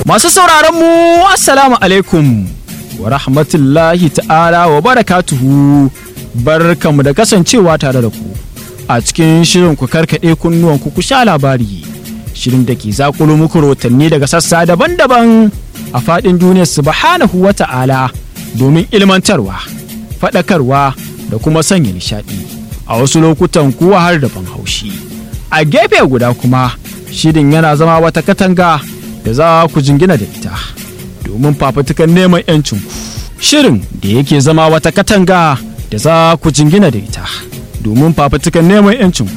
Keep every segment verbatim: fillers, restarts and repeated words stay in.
Masu sauraron mu assalamu alaikum wa rahmatullahi ta'ala wa barakatuhu, barkamu da kasancewa tare da ku a cikin shirin ku karkade kunnuwan ku ku sha labari, shirin da ke zakulo muku rotanni daga sassa daban-daban a faɗin duniyar subhanahu wa ta'ala domin ilmantarwa, faɗakarwa da kuma sanya nishaɗi, a wasu lokutan kuwa har da ban haushi. A gefe guda kuma shirin yana zama wata katanga da za ku jingina da ita domin fafutukan neman 'yancinku. Shirin da yake zama wata katanga da za ku jingina da ita domin fafutukan neman 'yancinku.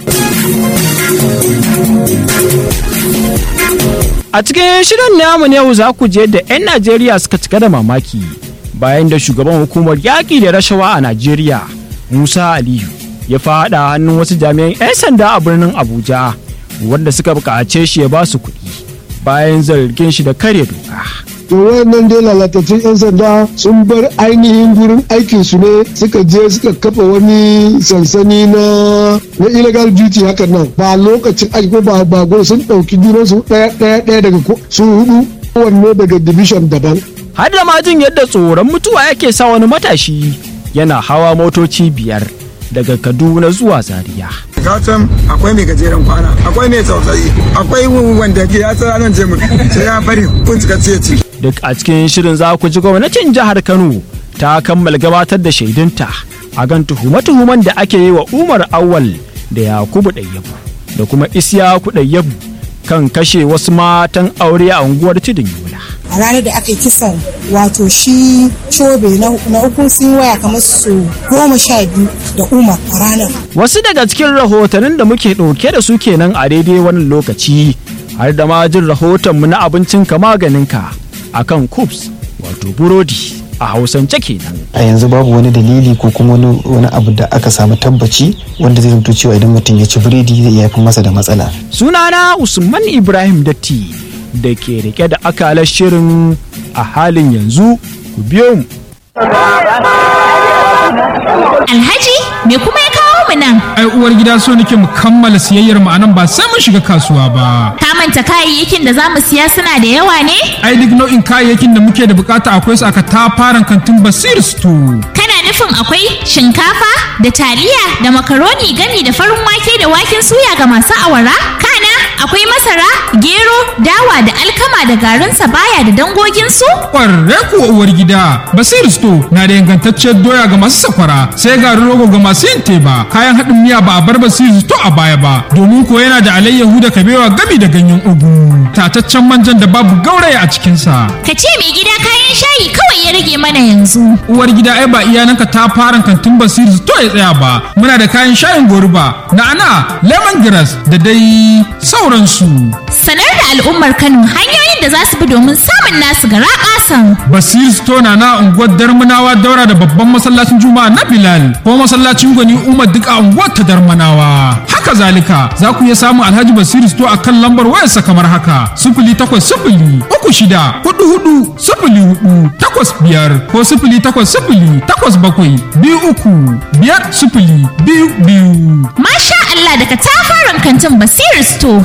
A cikin shirin namu ne yau za ku je da 'yan Najeriya suka cika da mamaki bayan da shugaban hukumar yaƙi da rashawa a Najeriya Musa Aliyu ya faɗa hannun wasu jami'an 'yan sanda a birnin Abuja wanda suka buƙace shi ya ba su kuɗi bayan zargin shi da karya doka. To wayannan dai lalatattun 'yan sanda sun bar ainihin gurin aikin su ne suka je suka kafa wani sansani na na illegal duty hakan nan, ba lokacin aiki ba ba go sun ɗauki junan su ɗaya ɗaya ɗaya daga su hudu wanne daga division daban. Har da ma jin yadda tsoron mutuwa yake sa wani matashi yana hawa motoci biyar daga Kaduna zuwa Zaria. Gatan akwai mai gajeren kwana, akwai mai tsautsayi, akwai wanda ke ya tsara nan jemin sai ya bari kun cika ce. Duk a cikin shirin za ku ji gwamnatin jihar Kano ta kammala gabatar da shaidunta a kan tuhume-tuhumen da ake yi wa Umar Awwal da Yakubu Ɗayyabu da kuma Isiyaku Ɗayyabu kan kashe wasu matan aure a unguwar Tudun Yola. A ranar da aka yi kisan wato shi Chobe na uku sun waya kamar su goma sha biyu da Umar a ranar. Wasu daga cikin rahotannin da muke ɗauke da su kenan a daidai wannan lokaci, har da ma jin rahotonmu na abincinka maganinka akan kubs wato burodi a hausance kenan. A yanzu babu wani dalili ko kuma wani abu da aka samu tabbaci wanda zai zanto cewa idan mutum ya ci biredi zai iya haifar masa da matsala. Sunana Usman Ibrahim Datti da ke rike da akalar shirin a halin yanzu, ku biyo mu. Alhaji, me kuma ya kawo mu nan? Ai uwar gida so nake mu kammala siyayyar mu anan ba sai mun shiga kasuwa ba. Ka manta kayayyakin da zamu siya suna da yawa ne? Ai duk nau'in kayayyakin da muke da bukata akwai su aka tafaran kantin Basir Store. Kana nufin akwai shinkafa da taliya da makaroni gami da farin wake da waken suya ga masu awara? Kana akwai masara, gero, dawa da alkama da garin sabaya da dangogin su? Kwarre kuwa uwar gida, Basir Store na da ingantacciyar doya ga masu sakwara, sai garin rogo ga masu yin teba. Kayan haɗin miya ba a bar Basir Store a baya ba, domin ko yana da alayyahu da kabewa gami da ganyen ugu. Tataccen manjan da babu gauraya a cikinsa. Ka ce mai gida kayan shayi kawai ya rage mana yanzu. Uwar gida ai ba iyananka ta fara kantin Basir Store ya tsaya ba. Muna da kayan shayin goruba, na'ana, lemongrass da dai sauransu. Sanar da al'ummar Kano hanyoyin da za su bi domin samun nasu gara ƙasan. Basir Store na na unguwar Darmanawa daura da babban masallacin Juma'a na Bilal ko masallacin Gwani Umar duk a unguwar ta Darmanawa. Haka zalika za ku iya samun Alhaji Basir Store a kan lambar wayarsa kamar haka: sifili takwas sifili uku shida hudu hudu sifili hudu takwas biyar ko sifili takwas sifili takwas bakwai biyu uku biyar sifili biyu biyu. Masha Allah, daga tafaran kantin Basir Store.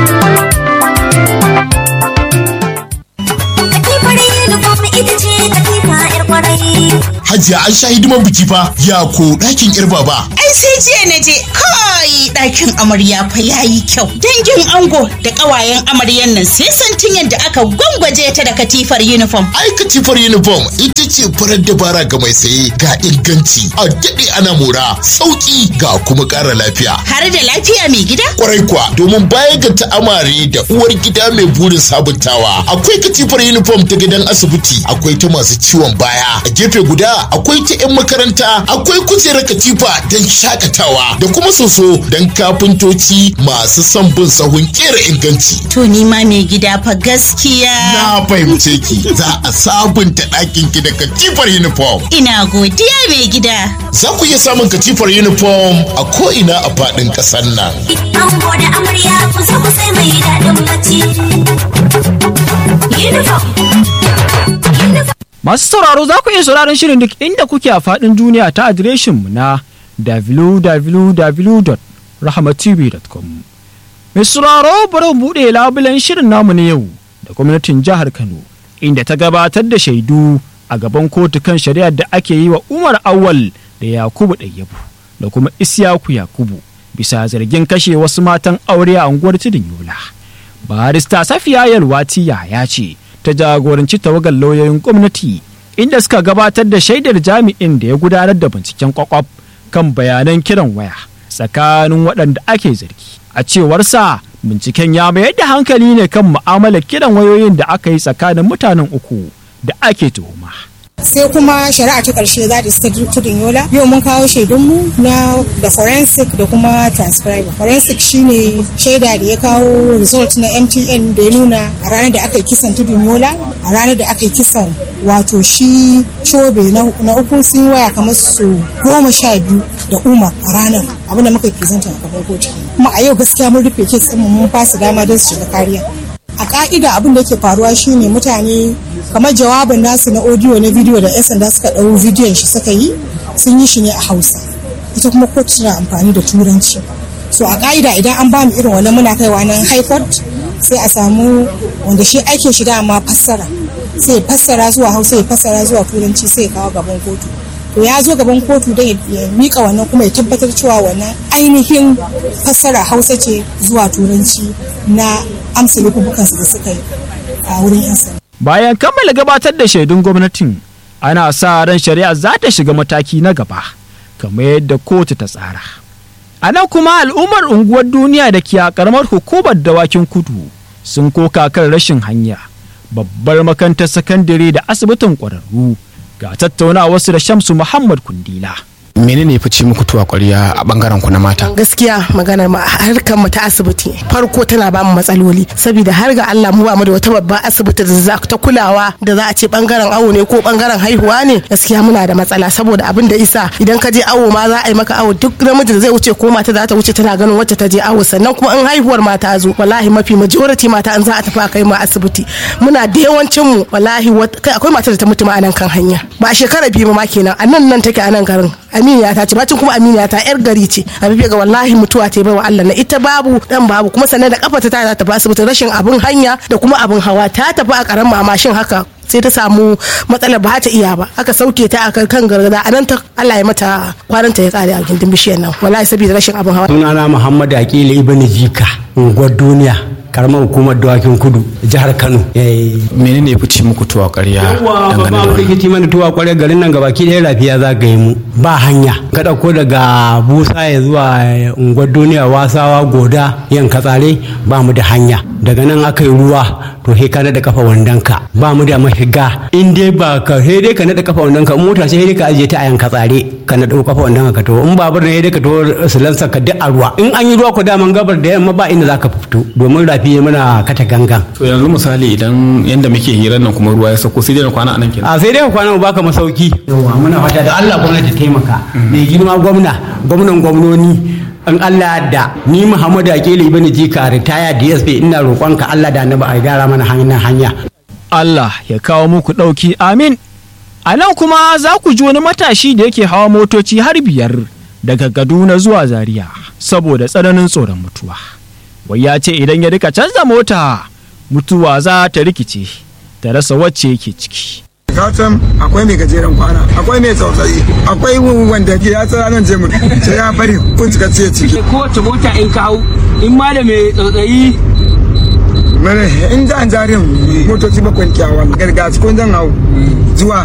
Hajiya an sha hidiman biki fa, ya ko ɗakin ƴar baba. Ai sai jiya na je, kai ɗakin amarya fa yayi kyau. Dangin ango da ƙawayen amaryan nan sai santin yadda aka gwangwaje ta da katifar uniform. Ai katifar uniform ita ce farar dabara ga mai saye, ga inganci, a daɗe ana mora, sauƙi ga kuma ƙara lafiya. Har da lafiya mai gida? Kwarai kuwa, domin baya ga ta amare da uwar gida mai burin sabuntawa, akwai katifar uniform ta gidan asibiti, akwai ta masu ciwon baya, a gefe guda akwai ta 'yan makaranta, akwai kujerar katifa don shakatawa da kuma soso don kafintoci masu son bin sahun kera inganci. To ni ma mai gida fa gaskiya. Na fahimce ki, za a sabunta ɗakin ki da katifar uniform. Ina godiya mai gida. Za ku iya samun katifar uniform a ko'ina a faɗin ƙasar nan. Ango da amarya ku zo ku sai mai daɗin bacci. Uniform. Masu sauraro za ku iya sauraron shirin duk inda kuke a faɗin duniya ta adireshinmu na w w w dot rahama t v dot com. Mai sauraro bari mu buɗe labulen shirin namu na yau da gwamnatin jihar Kano, inda ta gabatar da shaidu a gaban kotu kan shari'ar da ake yi wa Umar Awwal da Yakubu Ɗayyabu da kuma Isyaku Yakubu bisa zargin kashe wasu matan aure a unguwar Tudun Yola. Barista Safiya Yalwati ya ce ta jagoranci tawagar lauyoyin gwamnati inda suka gabatar da shaidar jami'in da ya gudanar da binciken kwakwaf kan bayanan kiran waya tsakanin waɗanda ake zargi. A cewarsa binciken ya mayar da hankali ne kan mu'amalar kiran wayoyin da aka yi tsakanin mutanen uku da ake tuhuma. sai kuma shari'a ta karshe za ta state tudun yola yau mun kawo shaidunmu na da forensic da kuma transcriber. Forensic shine shaida da ya kawo result na M T N da ya nuna a ranar da aka yi kisan tudun yola, a ranar da aka yi kisan wato shi Chobe na uku sun waya kamar su goma sha biyu da Umar a ranar abin da muka yi present a gaban kotu. Kuma a yau gaskiya mun rufe kes ɗin mun fasa dama don su shiga kariya. A ka'ida abin da ke faruwa shine mutane kamar jawabin nasu na audio na video da 'yan sanda suka ɗau bidiyon shi suka yi sun yi shi ne a Hausa, ita kuma kotu suna amfani da turanci. So a ka'ida idan an ba mu irin wannan muna kaiwa nan high court sai a samu wanda shi aikin shi dama fassara, sai ya fassara zuwa Hausa ya fassara zuwa turanci sai ya kawo gaban kotu. To ya zo gaban kotu don ya mika wannan kuma ya tabbatar cewa wannan ainihin fassara Hausa ce zuwa turanci na amsa laifukansu da suka yi a wurin 'yan sanda. Bayan kammala gabatar da shaidun gwamnatin, ana sa ran shari'a za ta shiga mataki na gaba kamar yadda kotu ta tsara. A nan kuma al'ummar unguwar Duniya da ke a karamar hukumar Dawakin Kudu sun koka kan rashin hanya, babbar makarantar sakandare da asibitin ƙwararru. Ga tattaunawarsu da Shamsu Muhammad Kundila. menene ya fice muku tuwa ƙwarya a bangaren ku na mata? Gaskiya maganar ma harkar mu ta asibiti farko tana ba mu matsaloli saboda har ga Allah mu ba mu da wata babban asibiti da za ta kulawa da za a ce bangaren awo ne ko bangaren haihuwa ne. Gaskiya muna da matsala saboda abin da isa idan ka je awo ma za a yi maka awo duk namiji da zai wuce ko mata za ta wuce tana ganin wacce ta je awo, sannan kuma in haihuwar mata zo wallahi mafi majority mata an za a tafi a kai ma asibiti muna da yawancin mu wallahi kai akwai mata da ta mutu ma a nan kan hanya ba a shekara biyu ma kenan a nan nan take a nan garin Aminiya ta ce bacin kuma Aminiya ta yar gari ce a bibiya ga wallahi mutuwa ce bai wa Allah na ita babu dan babu kuma sannan da kafa ta ta tafi asibiti rashin abin hanya da kuma abin hawa ta tafi a karan mamashin haka sai ta samu matsalar ba ta iya ba aka sauke ta a kan gargada a nan ta Allah ya mata kwananta ya kare a gindin bishiyar nan wallahi saboda rashin abin hawa. Sunana Muhammad Akili Ibn Jika unguwar Duniya karamar hukumar Dawakin Kudu jihar Kano. Menene ya fice muku tuwa ƙarya dangane da wani? Ba mana tuwa ƙarya garin nan gabaki ɗaya lafiya za ga mu ba hanya ka ɗauko daga Busa ya zuwa unguwar Duniya Wasawa Goda yan Katsare ba mu da hanya daga nan aka yi ruwa to he ka naɗa kafa wandonka ba mu da mashiga in dai ba ka he dai ka naɗa kafa wandonka in mota sai dai ka ajiye ta a yan Katsare ka naɗa kafa wandonka ka to in babur ne dai ka to silansa ka duk a ruwa in an yi ruwa ko daman gabar da yamma ba inda za ka fito domin fiye muna kata gangan. To yanzu misali idan yanda muke hirar nan kuma ruwa ya sauko sai dai na kwana anan kenan. A sai dai ka kwana mu baka masauki. Yawwa muna fata da Allah gwamnati taimaka. Mai girma gwamna, gwamnan gwamnoni in Allah da ni Muhammadu Akili Ibn Jika ritaya D S P ina roƙonka Allah da annabi a gyara mana hanyar hanya. Allah ya kawo muku ɗauki amin. A nan kuma za ku ji wani matashi da yake hawa motoci har biyar daga Kaduna zuwa Zaria saboda tsananin tsoron mutuwa. Wai ya ce idan ya rika canza mota mutuwa za ta rikice ta rasa wacce yake ciki. Katon akwai mai gajeren kwana, akwai mai tsautsayi, akwai wanda ke ya tsara nan jemun sai ya bari kun cika ce ciki. Kowace mota in ka hau in ma da mai tsautsayi. Mare in za a jarin motoci bakwai kyawawan gargaji kun zan hau zuwa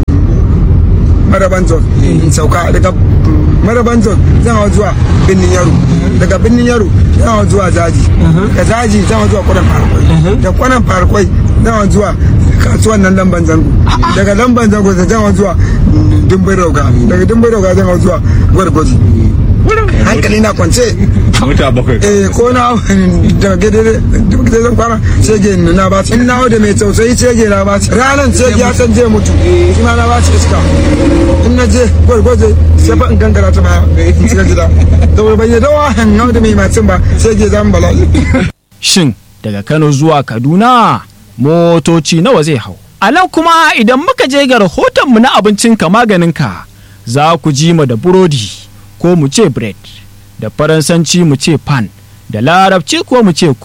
Maraban Zone sauka daga Maraban Zone zan hau zuwa Birnin Yaro, daga Birnin Yaro zan hau zuwa Zaji, daga Zaji zan hau zuwa Kwanan Farkwai, da Kwanan Farkwai zan hau zuwa kasuwan nan Lamban Zango, daga Lamban Zango zan hau zuwa Dimbin Roga, daga Dimbin Roga zan hau zuwa Gwargwaji. Hankali na kwance mota bakwai eh ko na daga gede da zan fara shege na ba in na da mai tausayi shege na ba ranan shege ya san je mutu shi ma na ba shi iska in na je gwargwaje sai fa in gangara ta baya in shiga gida da bai da dawa na da mai macin ba shege zan bala'i. Shin daga Kano zuwa Kaduna motoci nawa zai hau? A nan kuma idan muka je ga rahotonmu na abincinka maganinka za ku ji mu da burodi ko mu ce bread, da faransanci mu ce pan, da larabci ko mu ce cubes,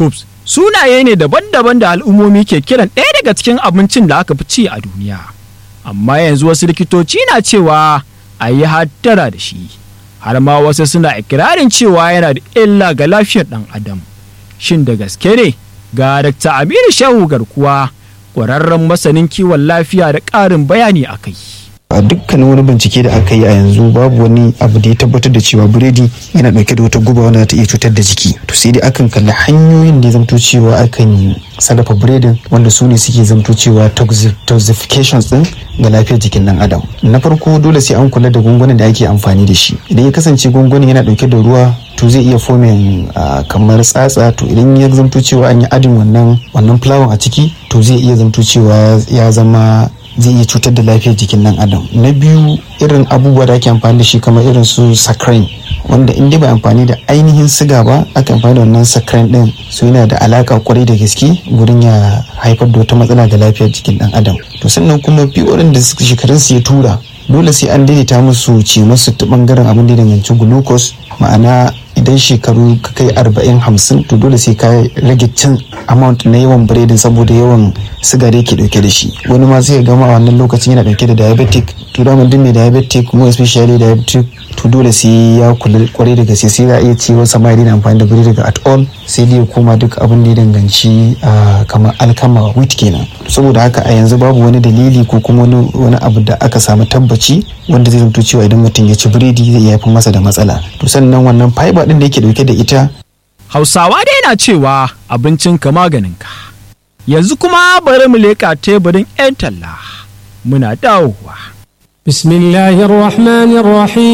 sunaye ne daban-daban da al'ummomi ke kiran ɗaya daga cikin abincin da aka fi ci a duniya, amma yanzu wasu likitoci na cewa a yi hattara da shi, har ma wasu suna ikirarin cewa yana da illa ga lafiyar ɗan adam. Shin da gaske ne? Ga Dakta Aminu Shehu Garkuwa, ƙwararren masanin kiwon lafiya da ƙarin bayani a kai. a dukkanin wani bincike da aka yi a yanzu babu wani abu da ya tabbatar da cewa biredi yana dauke da wata guba wanda za ta iya cutar da jiki. To sai dai akan kalli hanyoyin da ya zamto cewa akan sarrafa biredin wanda su ne suke zamto cewa toxifications din ga lafiyar jikin dan adam. Na farko dole sai an kula da gungunan da ake amfani da shi. Idan ya kasance gungunan yana dauke da ruwa to zai iya fomin kamar tsatsa, to idan ya zamto cewa an yi adin wannan wannan fulawan a ciki to zai iya zamto cewa ya zama zai iya cutar da lafiyar jikin nan adam. Na biyu irin abubuwa da ake amfani da shi kamar irin su saccharine, wanda in dai ba amfani da ainihin siga ba aka amfani da wannan saccharine din, so yana da alaka kwarai da gaske gurin ya haifar da wata matsala ga lafiyar jikin dan adam. To sannan kuma biyu waɗanda shekarun su ya tura dole sai an daidaita musu ce musu ta bangaren abin da ya danganci glucose, ma'ana idan shekaru ka kai arba'in hamsin to dole sai ka rage cin amount na yawan biredin saboda yawan siga da yake dauke da shi. Wani ma sai ya gama a wannan lokacin yana dauke da diabetic, to da mun mai diabetic mu especially diabetic to dole sai ya kula kwarai da gaske, sai za a iya cewa sama ya daina amfani da biredi at all, sai dai ya koma duk abin da ya danganci kamar alkama wheat kenan. Saboda haka a yanzu babu wani dalili ko kuma wani abu da aka samu tabbaci wanda zai zanto cewa idan mutum ya ci biredi zai iya haifar masa da matsala. To sannan wannan fiber din da yake dauke da ita, Hausawa dai na cewa abincinka maganinka. Yanzu kuma bari mu leƙa teburin 'yan talla, muna dawowa. Bismillahir Rahmanir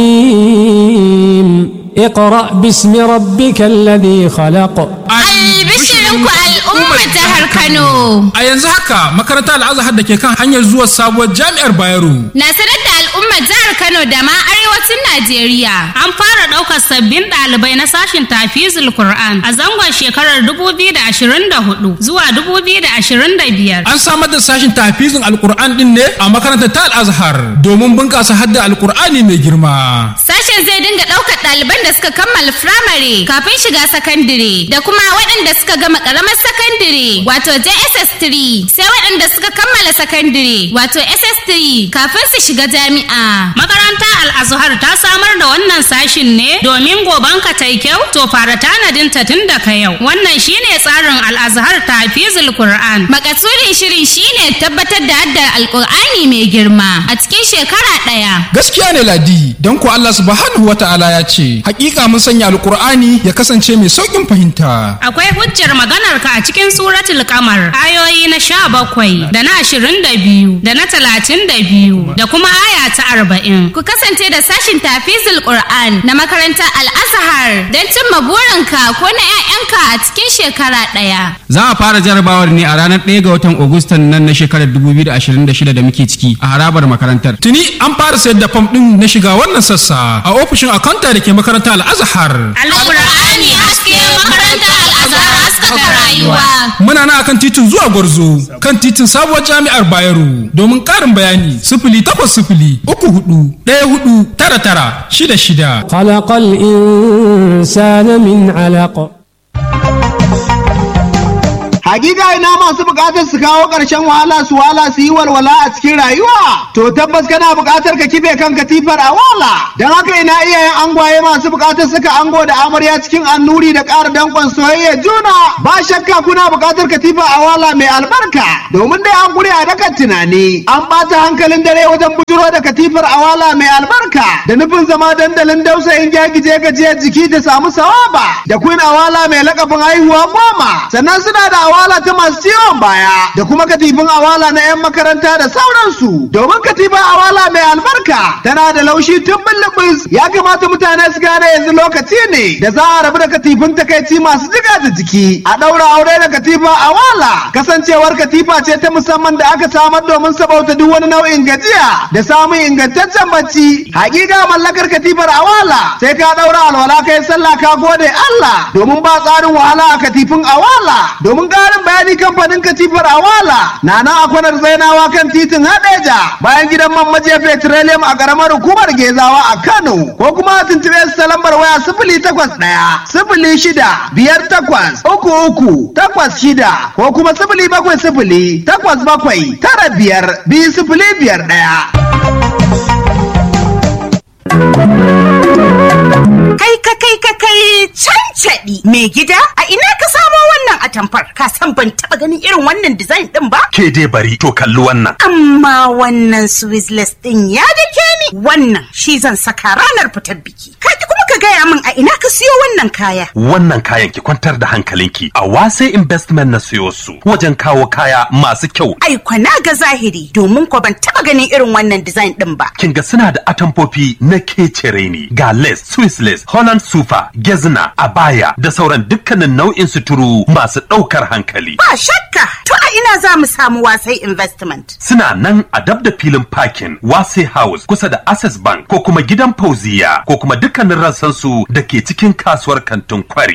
Rahim. Iqra bismi rabbikal ladhi khalaq. Albishirinku al'ummar jihar Kano. A yanzu haka makarantar Al-Azhar da ke kan hanyar zuwa sabuwar jami'ar Bayero na sanar da al'ummar jihar Kano da ma arewacin Najeriya an fara ɗaukar sabbin ɗalibai na sashin tafizul Qur'an a zangon shekarar dubu biyu da ashirin da hudu zuwa dubu biyu da ashirin da biyar. An samar da sashin tafizin Al-Qur'an din ne a makarantar ta Al-Azhar domin bunƙasa hadda Al-Qur'ani mai girma. Sashen zai dinga ɗaukar ɗaliban da suka kammala firamare kafin shiga sakandire da kuma waɗanda suka gama ƙaramar sakandire wato J S S three, sai waɗanda suka kammala sakandire wato S S three kafin su shiga jami'a. Makaranta Al-Azhar ta samar da wannan sashin ne domin goban ka tai kyau, to fara tanadin ta tun daga yau. Wannan shine tsarin Al-Azhar Tafizul Qur'an. Makasudin shirin shine tabbatar da haddar Al-Qur'ani mai girma a cikin shekara ɗaya. Gaskiya ne Ladi, don ko Allah subhanahu wata'ala ya ce hakika mun sanya Al-Qur'ani ya kasance mai saukin fahimta. Akwai hujjar maganar ka a cikin suratul Qamar ayoyi na sha bakwai da na ashirin da biyu da na talatin da biyu da kuma aya ta arba'in. Ku kasance da sashin tafizul Qur'an na makarantar Al-Azhar don cimma burinka ko na 'ya'yanka a cikin shekara ɗaya. Za a fara jarabawar ne a ranar ɗaya ga watan Agustan nan na shekarar dubu biyu da ashirin da shida da muke ciki a harabar makarantar. Tuni an fara sayar da fam ɗin na shiga wannan sassa a ofishin akanta da ke makarantar Al-Azhar. Al-Qur'ani haske makarantar Al-Azhar haskaka rayuwa. Muna na akan titin zuwa Gwarzo kan titin sabuwar jami'ar Bayero. Domin ƙarin bayani sifili takwas sifili uku hudu ɗaya hudu tara tara shida shida. Khalaqal insana min alaq. Hakika ina masu bukatar su kawo ƙarshen wahala su wala su yi walwala a cikin rayuwa. To tabbas kana bukatar ka kife kan katifar a wala. Don haka ina iyayen angwaye masu bukatar saka ango da amarya cikin annuri da ƙara danƙon soyayya juna. Ba shakka kuna bukatar katifa a wala mai albarka. Domin dai an gure a dakan tunani. An ɓata hankalin dare wajen bujuro da katifar a wala mai albarka. Da nufin zama dandalin dausayin gyagije gajiyar jiki da samu sawaba. Da queen awala mai lakabin haihuwa goma. Sannan suna da awala ta masu ciwon baya da kuma katifin awala na 'yan makaranta da sauransu. Domin katifin awala mai albarka tana da laushi tun bulbus, ya kamata mutane su gane yanzu lokaci ne da za a rabu da katifin takaici masu jiga da jiki a ɗaura aure da katifa awala. Kasancewar katifa ce ta musamman da aka samar domin sabauta duk wani nau'in gajiya da samun ingantaccen bacci. Hakika mallakar katifar awala sai ka ɗaura alwala kai sallah ka gode Allah, domin ba tsarin wahala a katifin awala. Domin ƙarin bayani kamfanin katifar Awala na nan a kwanar Zainawa kan titin Hadeja bayan gidan man majiya petroleum a ƙaramar hukumar Gezawa a Kano ko kuma tuntuɓe su ta lambar waya sifili takwas ɗaya sifili shida biyar takwas uku uku takwas shida ko kuma sifili bakwai sifili takwas bakwai tara biyar biyu sifili biyar ɗaya. Kai ka kai ka kai cancaɗi mai gida a ina ka samo wannan atamfar ka san ban taɓa ganin irin wannan design ɗin ba? Ke dai bari to kalli wannan. Amma wannan Swizzless ɗin ya dake ni wannan shi zan saka ranar fitar biki. Ka ki kuma ka gaya min a ina ka siyo wannan kaya. Wannan kayan ki kwantar da hankalinki a Wase Investment na siyo su wajen kawo kaya masu kyau. Ai kwana ga zahiri domin ko ban taɓa ganin irin wannan design ɗin ba. Kin ga suna da atamfofi na kecere ne ga lace, Swiss lace, Holland super, gezna, abaya da sauran dukkanin nau'in suturu masu ɗaukar hankali. Ba shakka to a ina za mu samu Wasai Investment. Suna nan a dab da filin parking Wase House kusa da Access Bank ko kuma gidan Fauziya ko kuma dukkanin rassan su da ke cikin kasuwar kantin Kwari.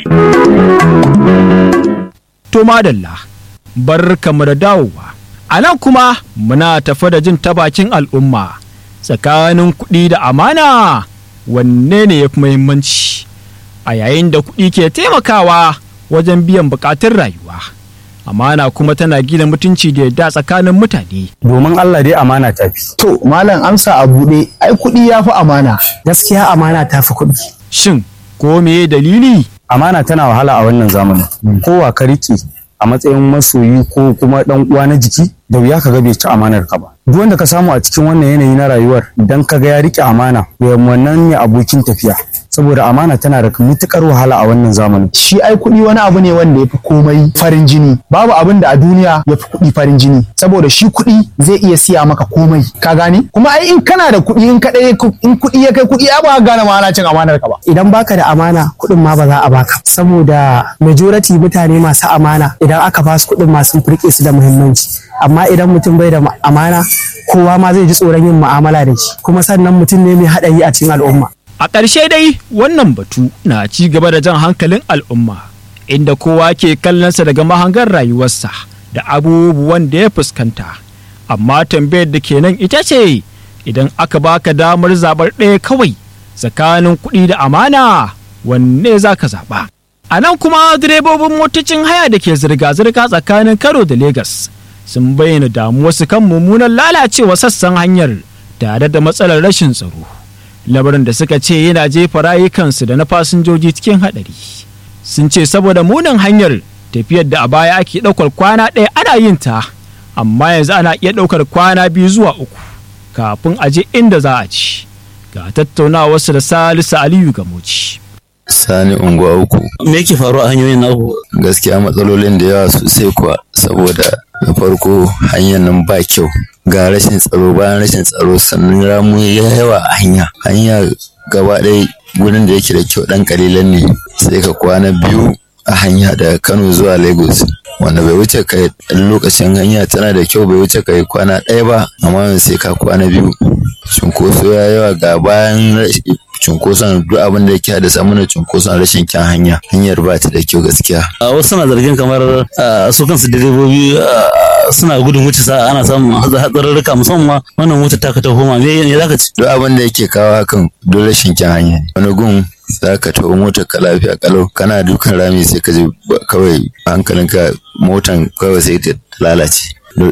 To madalla, barkamu da dawowa. A nan kuma muna tafi da jin ta bakin al'umma tsakanin kuɗi da amana wanne ne ya fi muhimmanci a yayin da kuɗi ke taimakawa wajen biyan buƙatun rayuwa. Amana kuma tana gina mutunci da yadda tsakanin mutane. Domin Allah dai amana ta fi. To malam amsa a buɗe ai kuɗi ya fi amana. Gaskiya amana ta fi kuɗi. Shin ko me dalili? Amana tana wahala a wannan zamanin. Kowa ka rike a matsayin masoyi ko kuma ɗan uwa na jiki da wuya ka ga bai ci amanar ka ba. Duk wanda ka samu a cikin wannan yanayi na rayuwar idan ka ga ya rike amana wannan ne abokin tafiya. Saboda amana tana da mutukar wahala a wannan zamanin. Shi ai kuɗi wani abu ne wanda ya fi komai farin jini. Babu abin da a duniya ya fi kuɗi farin jini. Saboda shi kuɗi zai iya siya maka komai. Ka gane? Kuma ai in kana da kuɗi in kaɗai in kuɗi ya kai kuɗi ya ba gane ma ana cin amanar ka ba. Idan baka da amana kuɗin ma ba za a baka. Saboda majority mutane masu amana idan aka ba su kuɗin masu furke su da muhimmanci. Amma idan mutum bai da amana kowa ma zai ji tsoron yin mu'amala da shi. Kuma sannan mutum ne mai haɗari a cikin al'umma. A ƙarshe dai wannan batu na ci gaba da jan hankalin al'umma inda kowa ke kallonsa daga mahangar rayuwarsa da abubuwan da ya fuskanta. Amma tambayar da kenan ita ce idan aka baka damar zaɓar ɗaya kawai tsakanin kuɗi da amana wanne za ka zaɓa. A nan kuma direbobin motocin haya da ke zirga-zirga tsakanin Kano da Legas sun bayyana damuwarsu kan mummunan lalacewa sassan hanyar tare da matsalar rashin tsaro. Labarin da suka ce yana jefa rayukansu da na fasinjoji cikin haɗari. Sun ce saboda munin hanyar tafiyar da a baya ake ɗaukar kwana ɗaya ana yin ta, amma yanzu ana iya ɗaukar kwana biyu zuwa uku kafin a je inda za a ci. Ga tattaunawarsu da Salisu Aliyu Gamoci. Sani unguwa uku. Me yake faruwa a hanyoyin naku? Gaskiya matsalolin da yawa sosai kuwa saboda na farko hanyar nan ba kyau. Ga rashin tsaro bayan rashin tsaro sannan ramu ya yawa a hanya hanya gaba ɗaya gurin da yake da kyau ɗan ƙalilan ne sai ka kwana biyu a hanya daga Kano zuwa Lagos wanda bai wuce kai lokacin hanya tana da kyau bai wuce kai kwana ɗaya ba amma sai ka kwana biyu cunkoso ya yawa ga bayan cunkoson duk abin da yake haddasa mana cunkoson rashin kyan hanya hanyar ba ta da kyau gaskiya. A wasu suna zargin kamar su kansu direbobi suna gudun wuce sa ana samun hatsarurruka musamman wannan wuce ta ka taho ma me za ka ci? Duk abin da yake kawo hakan dole rashin kyan hanya wani gun za ka taho motar ka lafiya kalau kana dukan rami sai ka ji kawai hankalinka motan kawai sai ta lalace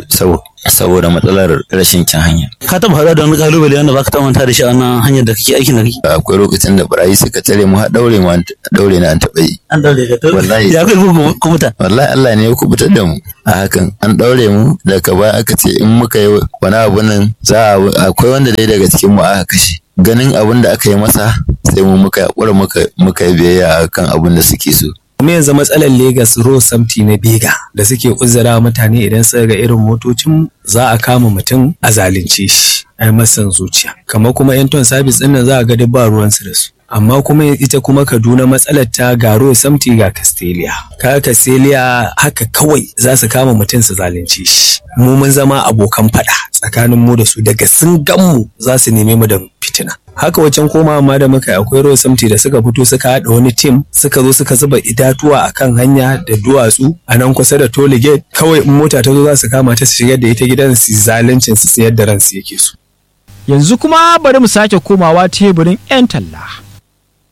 saboda matsalar rashin kyan hanya. Ka taba haɗa da wani kalubale wanda baka taɓa manta da shi a wannan hanyar da kake aikin da kake? Akwai lokacin da barayi suka tare mu har daure mu daure na an taɓa yi. An daure ka to? Wallahi. Ya kai ku kubuta? Wallahi Allah ne ya kubutar da mu. A hakan an daure mu daga baya aka ce in muka yi wani abu nan za a akwai wanda dai daga cikin mu aka kashe. Ganin abin da aka yi masa sai mu muka yakura muka muka yi biyayya kan abin da suke so. Kuma yanzu matsalar Legas Road Safety na Bega da suke uzura mutane idan suka ga irin motocin za a kama mutum a zalunce shi a masan zuciya. Kamar kuma yan ton service din nan za a ga duk ba ruwansu da su. amma kuma ita kuma Kaduna matsalar ta ga Road Safety ga Castelia. Kaga Castelia haka kawai za su kama mutum su zalunce shi. Mu mun zama abokan faɗa tsakanin mu da su, daga sun gan mu za su neme mu da fitina. Haka wacan koma amma da muka akwai Road Safety da suka fito suka haɗa wani tim suka zo suka zuba itatuwa akan hanya da duwatsu a nan kusa da toll gate, kawai in mota ta zo za su kama ta su shigar da ita gidan su zaluncin su sayar da ransu yake so. Yanzu kuma bari mu sake komawa teburin 'yan talla.